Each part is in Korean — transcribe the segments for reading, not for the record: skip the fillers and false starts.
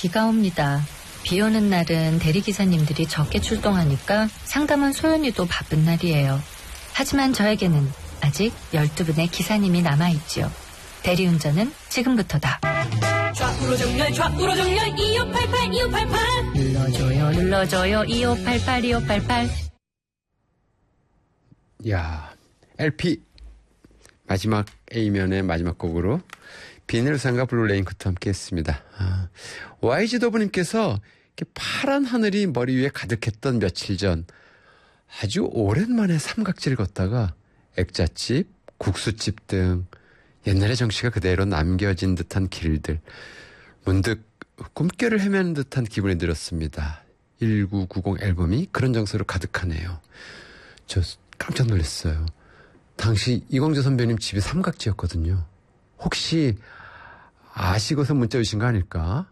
비가 옵니다. 비 오는 날은 대리기사님들이 적게 출동하니까 상담원 소연이도 바쁜 날이에요. 하지만 저에게는 아직 12분의 기사님이 남아있지요. 대리운전은 지금부터다. 좌우로 정렬 2588 2588 눌러줘요 2588. 야, LP 마지막 A면의 마지막 곡으로 비닐상과 블루레인코트 함께 했습니다. YG더브님께서 파란 하늘이 머리 위에 가득했던 며칠 전 아주 오랜만에 삼각지를 걷다가 액자집, 국수집 등 옛날의 정취가 그대로 남겨진 듯한 길들, 문득 꿈결을 헤매는 듯한 기분이 들었습니다. 1990 앨범이 그런 정서로 가득하네요. 저 깜짝 놀랐어요. 당시 이광조 선배님 집이 삼각지였거든요. 혹시 아시고서 문자 주신 거 아닐까?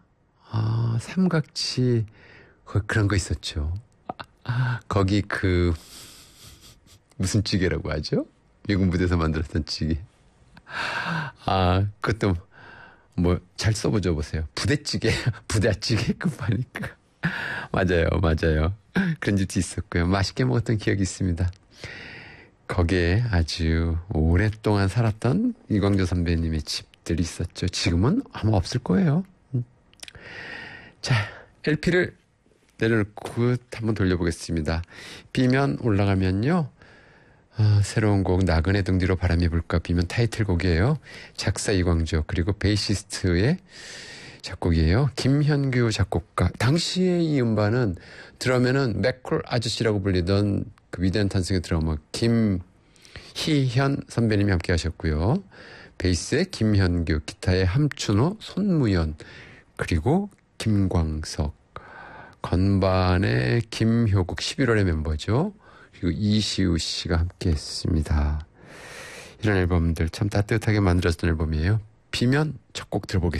삼각지 그런 거 있었죠. 거기 무슨 찌개라고 하죠? 미국 무대에서 만들었던 찌개. 그것도 잘 써보죠 보세요. 부대찌개, 부대찌개 급하니까. 맞아요. 그런 집도 있었고요. 맛있게 먹었던 기억이 있습니다. 거기에 아주 오랫동안 살았던 이광조 선배님의 집들이 있었죠. 지금은 아마 없을 거예요. 자, LP를 내려놓고 한번 돌려보겠습니다. 비면 올라가면요. 새로운 곡 나그네 등 뒤로 바람이 불까 비면 타이틀곡이에요. 작사 이광조 그리고 베이시스트의 작곡이에요. 김현규 작곡가. 당시에 이 음반은 드럼에는 맥콜 아저씨라고 불리던 그 위대한 탄생의 드러머 김희현 선배님이 함께 하셨고요. 베이스에 김현규, 기타에 함춘호, 손무연, 그리고 김광석, 건반에 김효국, 11월의 멤버죠. 그리고 이시우 씨가 함께 했습니다. 이런 앨범들 참 따뜻하게 만들어졌던 앨범이에요. 비면 첫 곡 들어보겠습니다.